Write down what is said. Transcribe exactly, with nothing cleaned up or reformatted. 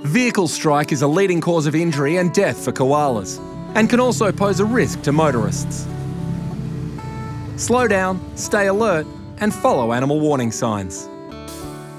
Vehicle strike is a leading cause of injury and death for koalas, and can also pose a risk to motorists. Slow down, stay alert, and follow animal warning signs.